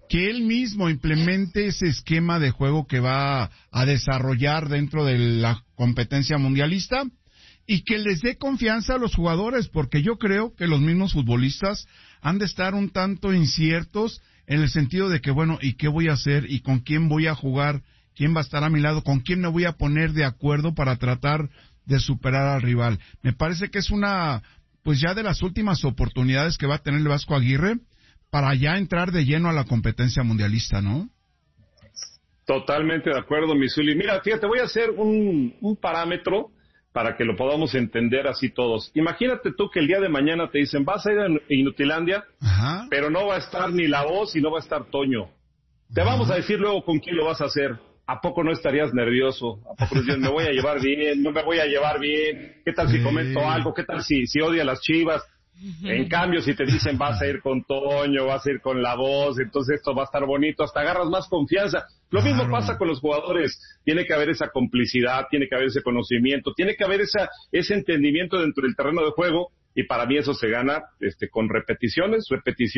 que él mismo implemente ese esquema de juego que va a desarrollar dentro de la competencia mundialista y que les dé confianza a los jugadores, porque yo creo que los mismos futbolistas han de estar un tanto inciertos en el sentido de que, bueno, ¿y qué voy a hacer? ¿Y con quién voy a jugar? ¿Quién va a estar a mi lado? ¿Con quién me voy a poner de acuerdo para tratar de superar al rival? Me parece que es una, pues ya de las últimas oportunidades que va a tener el Vasco Aguirre para ya entrar de lleno a la competencia mundialista, ¿no? Totalmente de acuerdo, Misuli. Mira, fíjate, voy a hacer un parámetro para que lo podamos entender así todos. Imagínate tú que el día de mañana te dicen, vas a ir a Inutilandia, Ajá. pero no va a estar ni La Voz y no va a estar Toño. Te vamos a decir luego con quién lo vas a hacer. ¿A poco no estarías nervioso? ¿A poco no dices, me voy a llevar bien? ¿No me voy a llevar bien? ¿Qué tal si comento algo? ¿Qué tal si odia a las Chivas? En cambio, si te dicen vas a ir con Toño, vas a ir con La Voz, entonces esto va a estar bonito, hasta agarras más confianza. Lo mismo pasa con los jugadores. Tiene que haber esa complicidad, tiene que haber ese conocimiento, tiene que haber ese entendimiento dentro del terreno de juego, y para mí eso se gana con repeticiones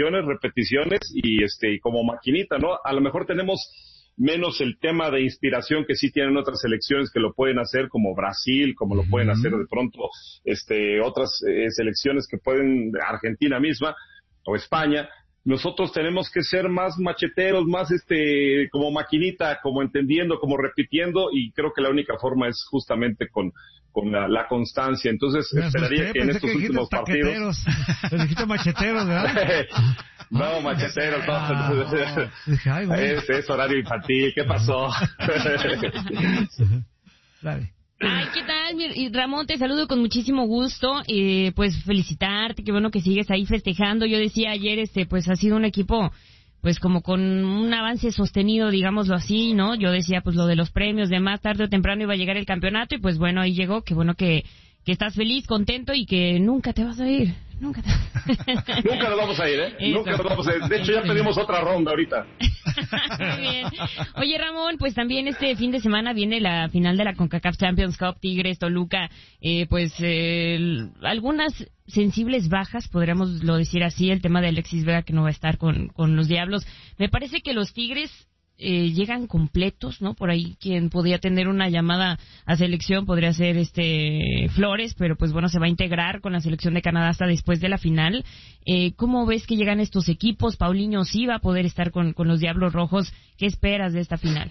y como maquinita, ¿no? A lo mejor tenemos menos el tema de inspiración que sí tienen otras selecciones que lo pueden hacer, como Brasil, como lo pueden hacer de pronto otras selecciones que pueden, Argentina misma o España. Nosotros tenemos que ser más macheteros, más como maquinita, como entendiendo, como repitiendo, y creo que la única forma es justamente con la constancia. Entonces esperaría que en estos últimos partidos les dijiste macheteros, ¿verdad? No, macheteros, no. Es horario infantil, ¿qué pasó? Dale. Ay, ¿qué tal? Y Ramón, te saludo con muchísimo gusto, pues felicitarte, qué bueno que sigues ahí festejando. Yo decía ayer, pues ha sido un equipo, pues como con un avance sostenido, digámoslo así, ¿no? Yo decía, pues lo de los premios, de más tarde o temprano iba a llegar el campeonato, y pues bueno, ahí llegó. Qué bueno que estás feliz, contento, y que nunca te vas a ir. Nunca nos vamos a ir, ¿eh? Eso. Nunca nos vamos a ir. De hecho, ya pedimos otra ronda ahorita. Muy bien. Oye, Ramón, pues también este fin de semana viene la final de la CONCACAF Champions Cup, Tigres, Toluca. Algunas sensibles bajas, podríamos decir así, el tema de Alexis Vega, que no va a estar con los Diablos. Me parece que los Tigres llegan completos, ¿no? Por ahí quien podría tener una llamada a selección podría ser Flores, pero pues bueno, se va a integrar con la selección de Canadá hasta después de la final. ¿Cómo ves que llegan estos equipos? Paulinho sí va a poder estar con los Diablos Rojos. ¿Qué esperas de esta final?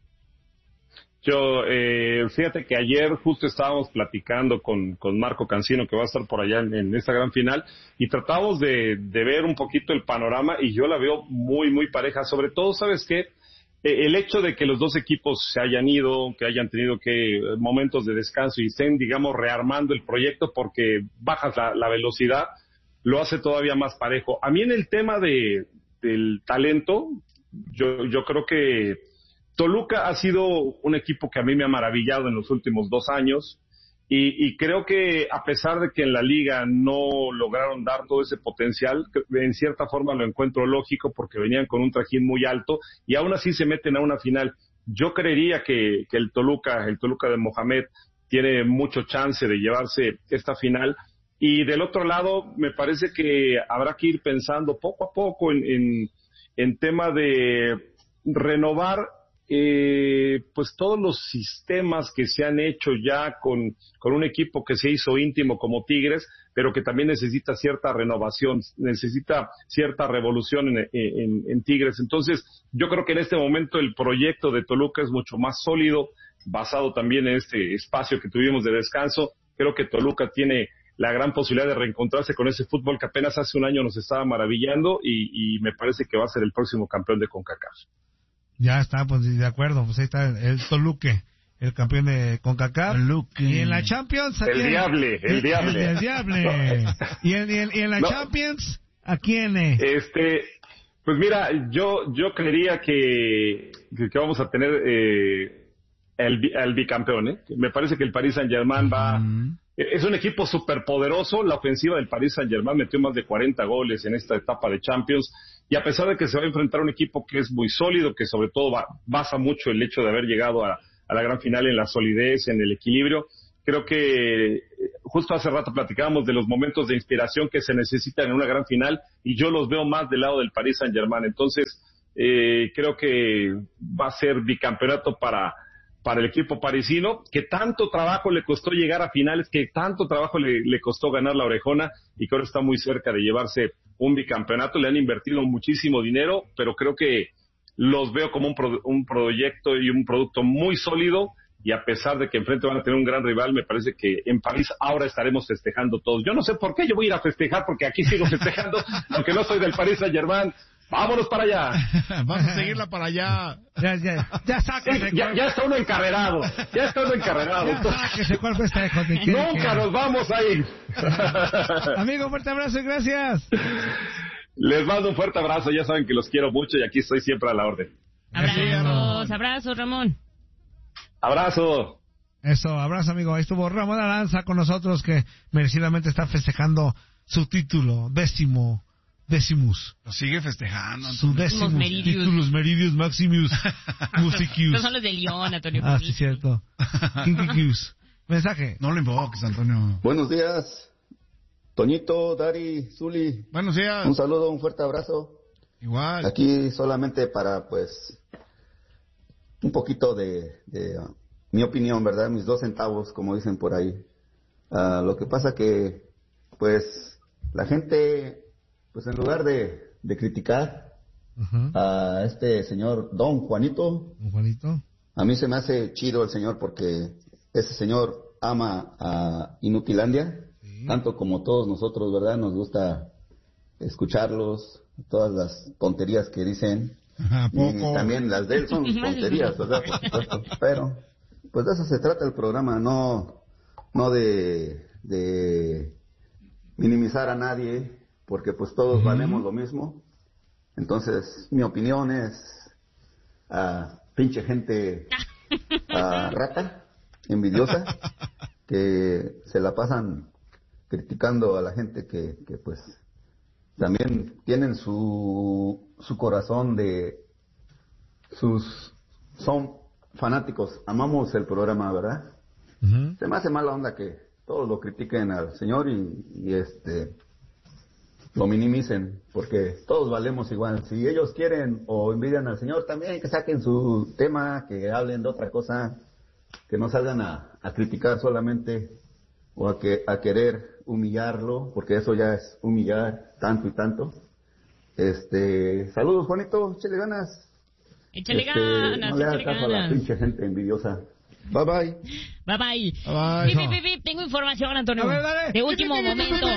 Yo, fíjate que ayer justo estábamos platicando con Marco Cancino, que va a estar por allá en esta gran final, y tratamos de ver un poquito el panorama, y yo la veo muy, muy pareja. Sobre todo, ¿sabes qué? El hecho de que los dos equipos se hayan ido, que hayan tenido momentos de descanso y estén, digamos, rearmando el proyecto porque bajas la velocidad, lo hace todavía más parejo. A mí en el tema del talento, yo creo que Toluca ha sido un equipo que a mí me ha maravillado en los últimos 2 años. Y creo que a pesar de que en la liga no lograron dar todo ese potencial, en cierta forma lo encuentro lógico porque venían con un trajín muy alto y aún así se meten a una final. Yo creería que el Toluca de Mohamed tiene mucho chance de llevarse esta final. Y del otro lado, me parece que habrá que ir pensando poco a poco en tema de renovar pues todos los sistemas que se han hecho ya con un equipo que se hizo íntimo como Tigres, pero que también necesita cierta renovación, necesita cierta revolución en Tigres. Entonces, yo creo que en este momento el proyecto de Toluca es mucho más sólido, basado también en este espacio que tuvimos de descanso. Creo que Toluca tiene la gran posibilidad de reencontrarse con ese fútbol que apenas hace un año nos estaba maravillando, y me parece que va a ser el próximo campeón de CONCACAF. Ya está, pues de acuerdo, pues ahí está el Toluque, el campeón de CONCACAF. Toluque. Y en la Champions, el Diable. El Diable. ¿Y en la Champions, ¿a quién? Pues mira, yo creería que vamos a tener el bicampeón, ¿eh? Me parece que el Paris Saint-Germain es un equipo superpoderoso. La ofensiva del Paris Saint-Germain metió más de 40 goles en esta etapa de Champions, y a pesar de que se va a enfrentar a un equipo que es muy sólido, que sobre todo basa mucho el hecho de haber llegado a la gran final en la solidez, en el equilibrio, creo que justo hace rato platicábamos de los momentos de inspiración que se necesitan en una gran final, y yo los veo más del lado del Paris Saint-Germain. Entonces, Creo que va a ser bicampeonato para el equipo parisino, que tanto trabajo le costó llegar a finales, que tanto trabajo le costó ganar la Orejona, y que ahora está muy cerca de llevarse un bicampeonato. Le han invertido muchísimo dinero, pero creo que los veo como un proyecto y un producto muy sólido, y a pesar de que enfrente van a tener un gran rival, me parece que en París ahora estaremos festejando todos. Yo no sé por qué yo voy a ir a festejar, porque aquí sigo festejando, aunque no soy del Paris Saint-Germain. ¡Vámonos para allá! Vamos a seguirla para allá. Ya sáquese. Ya está uno encarrerado. Ya sáquese cuál festejo. Nunca nos vamos a ir. Amigo, fuerte abrazo y gracias. Les mando un fuerte abrazo. Ya saben que los quiero mucho y aquí estoy siempre a la orden. Abrazos, Ramón. Abrazo. Eso, abrazo, amigo. Ahí estuvo Ramón Aranza con nosotros, que merecidamente está festejando su título Decimus. Lo sigue festejando. Su décimo títulos Meridius Maximus Musicius. Estos son los de León, Antonio. Sí, cierto. Kinkikius. Mensaje. No lo invoques, Antonio. Buenos días, Toñito, Dari, Zuli. Buenos días. Un saludo, un fuerte abrazo. Igual. Aquí solamente para, pues, un poquito de mi opinión, ¿verdad? Mis 2 centavos, como dicen por ahí. Lo que pasa que, pues, la gente, pues, en lugar de criticar a este señor Don Juanito, a mí se me hace chido el señor, porque ese señor ama a Inutilandia, tanto como todos nosotros, ¿verdad? Nos gusta escucharlos, todas las tonterías que dicen. Y también las de él son tonterías, ¿verdad? Por supuesto. Pero, pues de eso se trata el programa, no de minimizar a nadie, porque pues todos valemos lo mismo. Entonces, mi opinión es pinche gente rata, envidiosa, que se la pasan criticando a la gente que pues también tienen su corazón son fanáticos, amamos el programa, ¿verdad? Se me hace mala onda que todos lo critiquen al señor y lo minimicen, porque todos valemos igual. Si ellos quieren o envidian al señor, también que saquen su tema, que hablen de otra cosa, que no salgan a criticar solamente, o a querer humillarlo, porque eso ya es humillar tanto y tanto. Saludos, Juanito, échale ganas. Échale ganas, no le hagas caso a la pinche gente envidiosa. Bye bye. Bye bye. Tengo información, Antonio. A ver, dale. De último momento.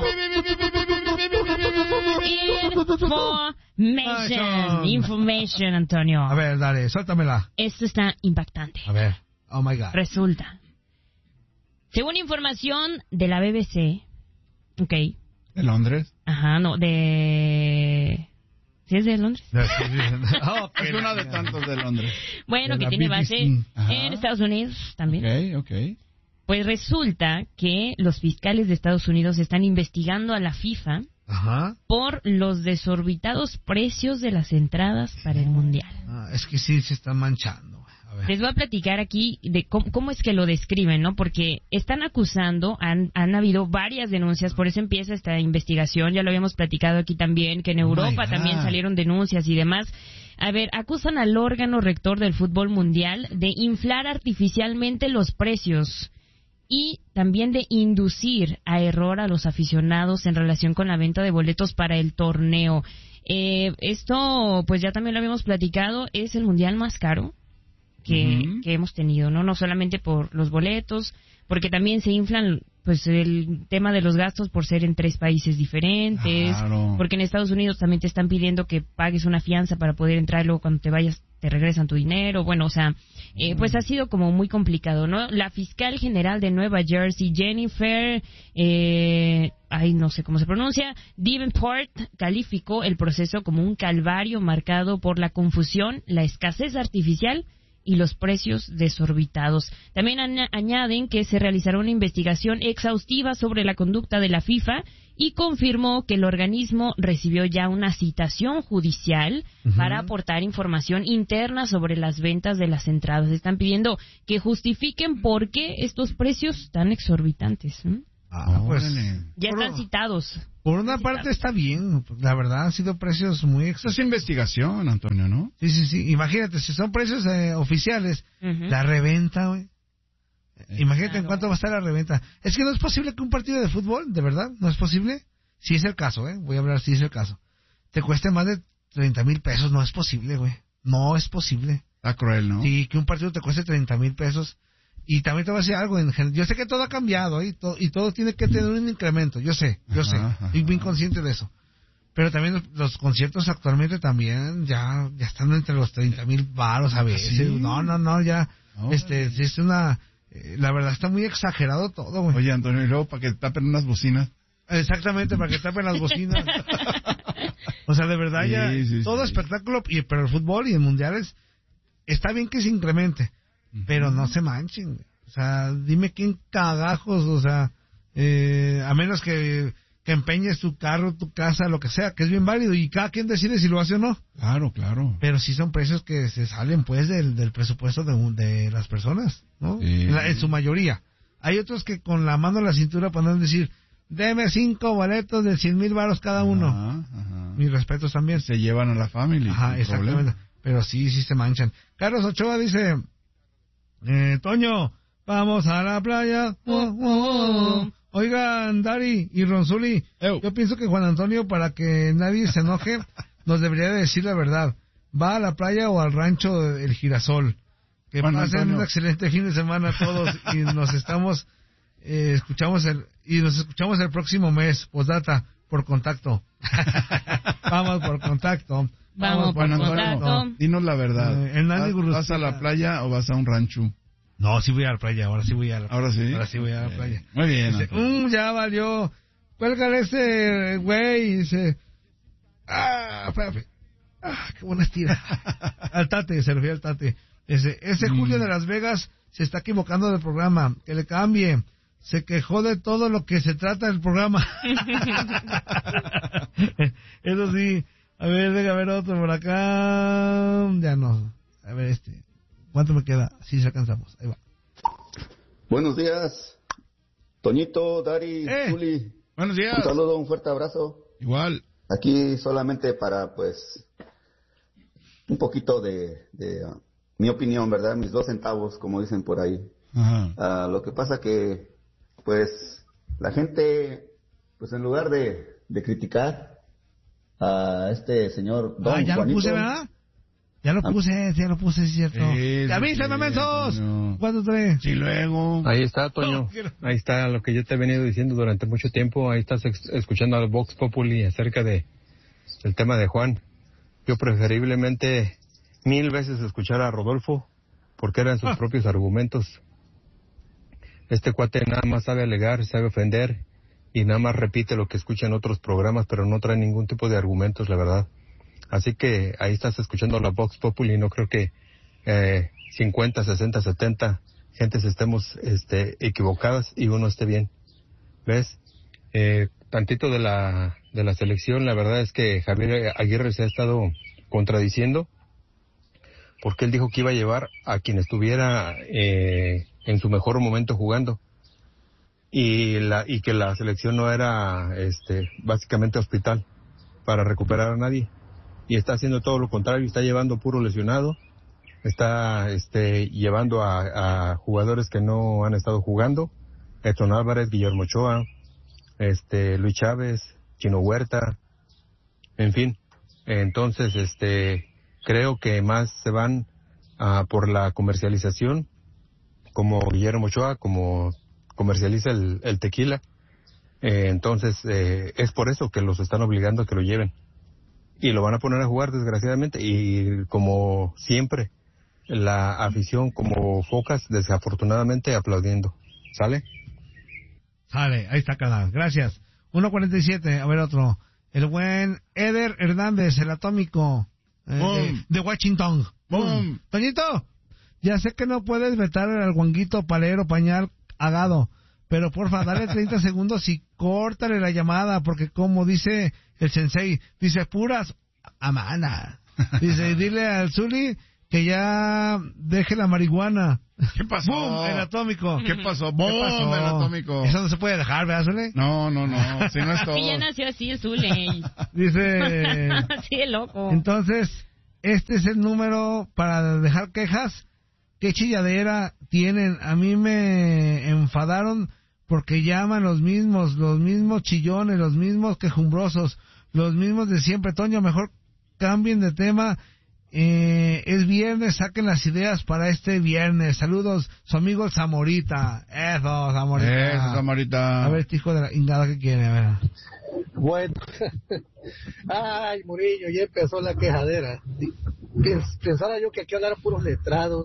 Information, Antonio. A ver, dale, suéltamela. Esto está impactante. A ver. Oh my God. Resulta, según información de la BBC, ¿ok? ¿De Londres? Ajá, no, ¿Sí es de Londres? Es una de tantos de Londres. Bueno, de que la tiene BBC. base en Estados Unidos también. Ok. Pues resulta que los fiscales de Estados Unidos están investigando a la FIFA por los desorbitados precios de las entradas para el Mundial. Es que sí se están manchando. A ver. Les voy a platicar aquí de cómo es que lo describen, ¿no? Porque están acusando, han habido varias denuncias, por eso empieza esta investigación, ya lo habíamos platicado aquí también, que en Europa también salieron denuncias y demás. A ver, acusan al órgano rector del fútbol mundial de inflar artificialmente los precios y también de inducir a error a los aficionados en relación con la venta de boletos para el torneo. Esto, pues ya también lo habíamos platicado, es el mundial más caro que hemos tenido, ¿no? No solamente por los boletos, porque también se inflan, pues, el tema de los gastos por ser en 3 países diferentes, porque en Estados Unidos también te están pidiendo que pagues una fianza para poder entrar, luego cuando te vayas te regresan tu dinero, bueno, o sea, pues ha sido como muy complicado, ¿no? La fiscal general de Nueva Jersey, Jennifer, no sé cómo se pronuncia, Davenport, calificó el proceso como un calvario marcado por la confusión, la escasez artificial y los precios desorbitados. También añaden que se realizará una investigación exhaustiva sobre la conducta de la FIFA y confirmó que el organismo recibió ya una citación judicial para aportar información interna sobre las ventas de las entradas. Están pidiendo que justifiquen por qué estos precios tan exorbitantes. Pues ya están citados. Por una parte está bien, la verdad han sido precios muy Eso es investigación, Antonio, ¿no? Sí. Imagínate, si son precios oficiales, la reventa, güey. Imagínate en cuánto va a estar la reventa. Es que no es posible que un partido de fútbol, de verdad, no es posible. Si es el caso, voy a hablar si es el caso. Te cueste más de 30,000 pesos, no es posible, güey. No es posible. Está cruel, ¿no? Sí, que un partido te cueste 30,000 pesos. Y también te voy a decir algo, yo sé que todo ha cambiado y todo tiene que tener un incremento, yo sé, estoy bien consciente de eso. Pero también los conciertos actualmente también ya están entre los 30,000 varos a veces. ¿Sí? No, ya, es una, la verdad está muy exagerado todo, güey. Oye, Antonio, y luego para que tapen unas bocinas. Exactamente, para que tapen las bocinas. O sea, de verdad todo espectáculo, pero el fútbol y el mundiales, está bien que se incremente. Pero no se manchen, güey. O sea, dime quién cagajos, o sea, a menos que empeñes tu carro, tu casa, lo que sea, que es bien válido, y cada quien decide si lo hace o no. Claro. Pero sí son precios que se salen, pues, del presupuesto de las personas, ¿no? Sí. En su mayoría. Hay otros que con la mano en la cintura pueden decir, deme 5 boletos de 100,000 varos cada uno. Ajá. Mis respetos también. Se llevan a la familia. Ajá, exactamente. Problema. Pero sí se manchan. Carlos Ochoa dice... Toño, vamos a la playa. Oigan, Dari y Ronzuli, yo pienso que Juan Antonio, para que nadie se enoje, nos debería decir la verdad. ¿Va a la playa o al rancho El Girasol? Que Juan pasen Antonio. un excelente fin de semana todos y nos escuchamos el próximo mes. Postdata, por contacto. Vamos por contacto. Vamos por contacto. Dinos la verdad. ¿Vas a la playa o vas a un rancho? No, sí voy a la playa, ahora sí voy a la playa. ¿Ahora sí? Ahora sí voy a la playa. Muy bien. Dice, ya valió. Cuélgale ese güey. Dice, espérame. Qué buena estira. Al Tate, se refiere al Tate. Ese Julio de Las Vegas se está equivocando del programa. Que le cambie. Se quejó de todo lo que se trata del programa. Eso sí. A ver, deja ver otro por acá. Ya no. A ver ¿cuánto me queda? Sí, se alcanzamos. Ahí va. Buenos días, Toñito, Dari, Juli. Buenos días. Un saludo, un fuerte abrazo. Igual. Aquí solamente para, pues, un poquito de mi opinión, ¿verdad? Mis 2 centavos, como dicen por ahí. Ajá. Lo que pasa que, pues, la gente, pues, en lugar de criticar a este señor Don ya Juanito, lo puse, ¿verdad? Ya lo puse, es cierto. ¡Avísame, mensos! ¿Cuánto trae? Sí, luego. Ahí está, Toño. Ahí está lo que yo te he venido diciendo durante mucho tiempo. Ahí estás escuchando al Vox Populi acerca del tema de Juan. Yo preferiblemente 1000 veces escuchar a Rodolfo, porque eran sus propios argumentos. Este cuate nada más sabe alegar, sabe ofender, y nada más repite lo que escucha en otros programas, pero no trae ningún tipo de argumentos, la verdad. Así que ahí estás escuchando la Vox Populi, no creo que 50, 60, 70 gentes estemos equivocadas y uno esté bien. ¿Ves? Tantito de la selección, la verdad es que Javier Aguirre se ha estado contradiciendo, porque él dijo que iba a llevar a quien estuviera en su mejor momento jugando, y que la selección no era básicamente hospital para recuperar a nadie, y está haciendo todo lo contrario, está llevando puro lesionado, está llevando a jugadores que no han estado jugando, Edson Álvarez, Guillermo Ochoa, Luis Chávez, Chino Huerta, en fin. Entonces creo que más se van por la comercialización, como Guillermo Ochoa, como comercializa el tequila. Entonces es por eso que los están obligando a que lo lleven, y lo van a poner a jugar, desgraciadamente, y como siempre la afición como focas, desafortunadamente, aplaudiendo. ¿Sale? Sale, ahí está, canal. Gracias. 1:47, a ver otro. El buen Eder Hernández, el atómico de Washington. ¡Bum! Toñito, ya sé que no puedes vetar al guanguito palero pañal agado, pero porfa, dale 30 segundos y córtale la llamada, porque como dice el sensei, dice puras amana. Dice, dile al Zuli que ya deje la marihuana. ¿Qué pasó? ¡Bum! El atómico. ¿Qué pasó? ¡Bum! El atómico. Eso no se puede dejar, ¿verdad, Zule? No. Si no es todo. Sí, ya nació así el Zule. Dice... Sí, de loco. Entonces, este es el número para dejar quejas. ¿Qué chilladera tienen? A mí me enfadaron porque llaman los mismos chillones, los mismos quejumbrosos, los mismos de siempre. Toño, mejor cambien de tema. Es viernes, saquen las ideas para este viernes. Saludos, su amigo el Zamorita. Eso, Zamorita. A ver, este hijo de la ingada que quiere, a ver. Bueno, ay, Murillo, ya empezó la quejadera. Pensaba yo que aquí hablaran puros letrados.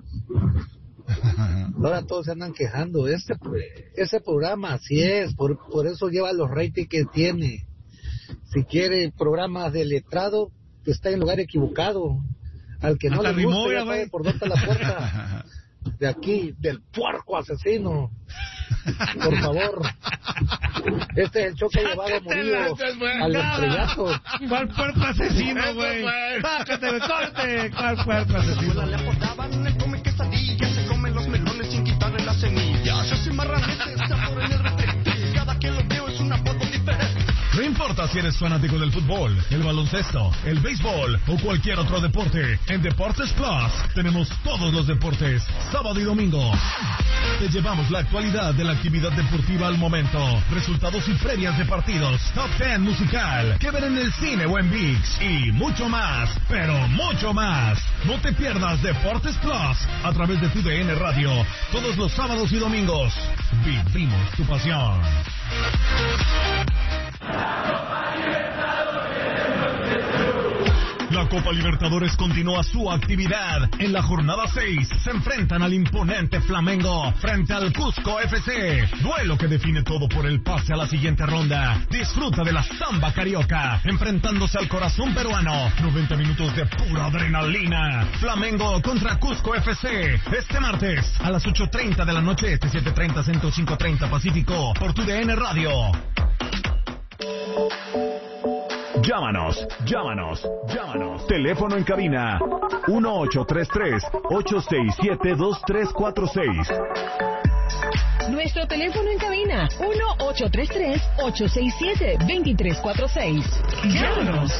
Ahora todos se andan quejando. Ese programa así es, por eso lleva los ratings que tiene. Si quiere programas de letrado, está en el lugar equivocado. Al que no le gusta, ya sabe por dónde está la puerta. De aquí, del puerco asesino. Por favor. Este es el choque llevado a Murillo al estrellato. ¿Cuál puerco asesino, güey? ¡Sácate de corte! ¿Cuál puerco asesino? Le aportaban el come quesadilla, se comen los melones sin quitarle las semillas. Se hace marranete, sabor en el refri. Cada que lo veo es una foto diferente. No importa si eres fanático del fútbol, el baloncesto, el béisbol o cualquier otro deporte, en Deportes Plus tenemos todos los deportes, sábado y domingo. Te llevamos la actualidad de la actividad deportiva al momento, resultados y previas de partidos, top 10 musical, que ver en el cine o en ViX y mucho más, pero mucho más. No te pierdas Deportes Plus a través de tu DN Radio, todos los sábados y domingos. Vivimos tu pasión. La Copa Libertadores continúa su actividad. En la jornada 6 se enfrentan al imponente Flamengo frente al Cusco FC. Duelo que define todo por el pase a la siguiente ronda. Disfruta de la samba carioca, enfrentándose al corazón peruano. 90 minutos de pura adrenalina. Flamengo contra Cusco FC. Este martes a las 8:30 de la noche, 7:30 Centro, 5:30 Pacífico, por tu DN Radio. Llámanos. Teléfono en cabina 1833-867-2346. Nuestro teléfono en cabina 1833-867-2346. Llámanos.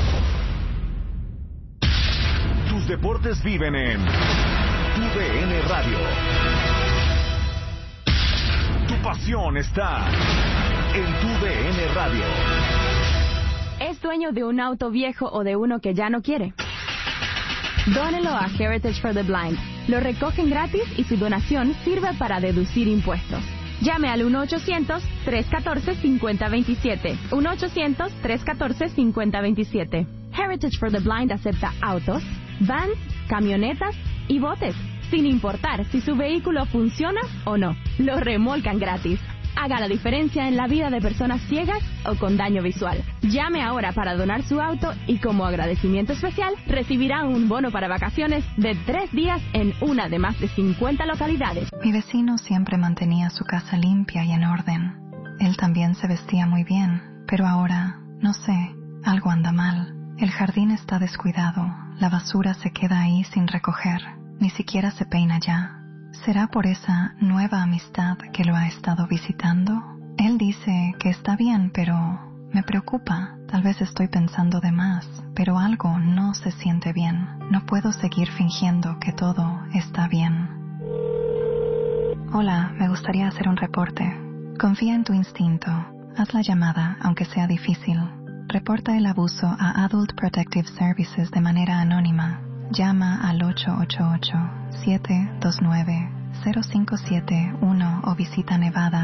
Tus deportes viven en tu DN Radio. Tu pasión está en tu DN Radio. ¿Es dueño de un auto viejo o de uno que ya no quiere? Dónelo a Heritage for the Blind. Lo recogen gratis y su donación sirve para deducir impuestos. Llame al 1-800-314-5027. 1-800-314-5027. Heritage for the Blind acepta autos, vans, camionetas y botes, sin importar si su vehículo funciona o no. Lo remolcan gratis. Haga la diferencia en la vida de personas ciegas o con daño visual. Llame ahora para donar su auto y como agradecimiento especial recibirá un bono para vacaciones de 3 días en una de más de 50 localidades. Mi vecino siempre mantenía su casa limpia y en orden. Él también se vestía muy bien, pero ahora, no sé, algo anda mal. El jardín está descuidado, la basura se queda ahí sin recoger, ni siquiera se peina ya. ¿Será por esa nueva amistad que lo ha estado visitando? Él dice que está bien, pero me preocupa. Tal vez estoy pensando de más, pero algo no se siente bien. No puedo seguir fingiendo que todo está bien. Hola, me gustaría hacer un reporte. Confía en tu instinto. Haz la llamada, aunque sea difícil. Reporta el abuso a Adult Protective Services de manera anónima. Llama al 888-729-0571 o visita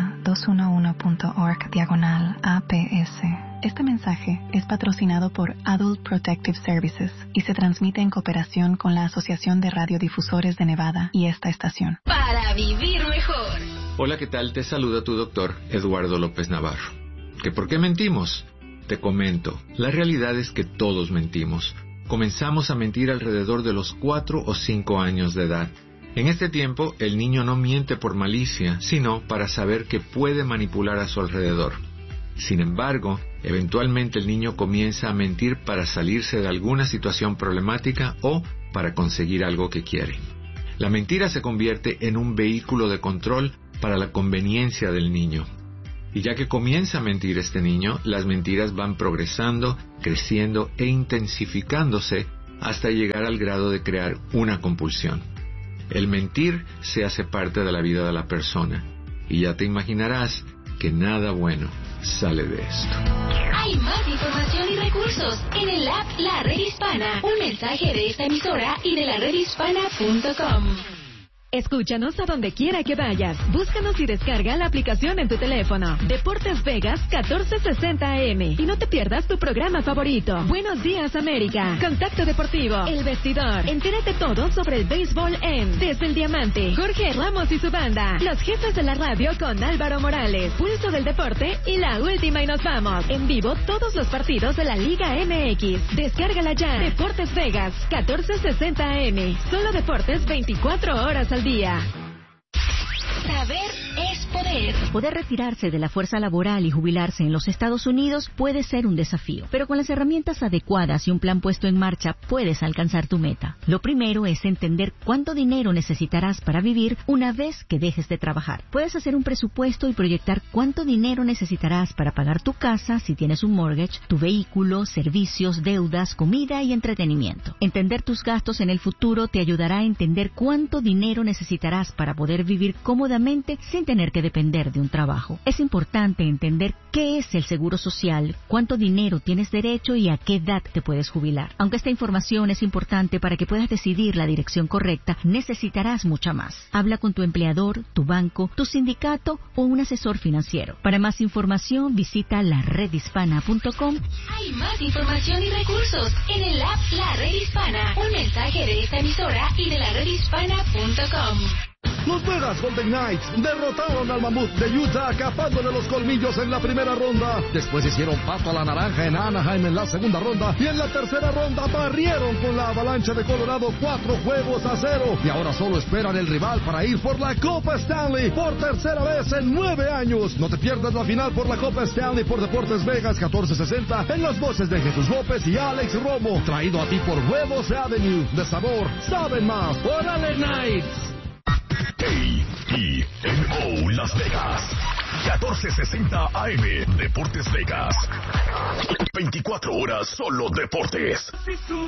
nevada211.org/APS. Este mensaje es patrocinado por Adult Protective Services y se transmite en cooperación con la Asociación de Radiodifusores de Nevada y esta estación. Para vivir mejor. Hola, ¿qué tal? Te saluda tu doctor, Eduardo López Navarro. ¿Que por qué mentimos? Te comento, la realidad es que todos mentimos. Comenzamos a mentir alrededor de los 4 o 5 años de edad. En este tiempo, el niño no miente por malicia, sino para saber que puede manipular a su alrededor. Sin embargo, eventualmente el niño comienza a mentir para salirse de alguna situación problemática o para conseguir algo que quiere. La mentira se convierte en un vehículo de control para la conveniencia del niño. Y ya que comienza a mentir este niño, las mentiras van progresando, creciendo e intensificándose hasta llegar al grado de crear una compulsión. El mentir se hace parte de la vida de la persona, y ya te imaginarás que nada bueno sale de esto. Hay más información y recursos en el app La Red Hispana. Un mensaje de esta emisora y de laredhispana.com. Escúchanos a donde quiera que vayas. Búscanos y descarga la aplicación en tu teléfono. Deportes Vegas 1460 AM. Y no te pierdas tu programa favorito. Buenos días, América. Contacto Deportivo. El Vestidor. Entérate todo sobre el béisbol en Desde el Diamante. Jorge Ramos y su banda. Los jefes de la radio con Álvaro Morales. Pulso del Deporte y La Última y Nos Vamos. En vivo todos los partidos de la Liga MX. Descárgala ya. Deportes Vegas 1460 AM. Solo deportes 24 horas al día. Saber es poder. Poder retirarse de la fuerza laboral y jubilarse en los Estados Unidos puede ser un desafío, pero con las herramientas adecuadas y un plan puesto en marcha puedes alcanzar tu meta. Lo primero es entender cuánto dinero necesitarás para vivir una vez que dejes de trabajar. Puedes hacer un presupuesto y proyectar cuánto dinero necesitarás para pagar tu casa si tienes un mortgage, tu vehículo, servicios, deudas, comida y entretenimiento. Entender tus gastos en el futuro te ayudará a entender cuánto dinero necesitarás para poder vivir cómodamente sin tener que depender de un trabajo. Es importante entender qué es el seguro social, cuánto dinero tienes derecho y a qué edad te puedes jubilar. Aunque esta información es importante para que puedas decidir la dirección correcta, necesitarás mucha más. Habla con tu empleador, tu banco, tu sindicato o un asesor financiero. Para más información, visita laredhispana.com. Hay más información y recursos en el app La Red Hispana. Un mensaje de esta emisora y de laredhispana.com. Los Vegas Golden Knights derrotaron al Mamut de Utah capándole los colmillos en la primera ronda. Después hicieron pato a la naranja en Anaheim en la segunda ronda. Y en la tercera ronda barrieron con la Avalancha de Colorado 4-0. Y ahora solo esperan el rival para ir por la Copa Stanley por tercera vez en 9 años. No te pierdas la final por la Copa Stanley por Deportes Vegas 1460 en las voces de Jesús López y Alex Romo. Traído a ti por Huevos Avenue. De sabor, saben más. ¡Órale, Knights! KENO Las Vegas 1460 AM Deportes Vegas 24 horas solo deportes.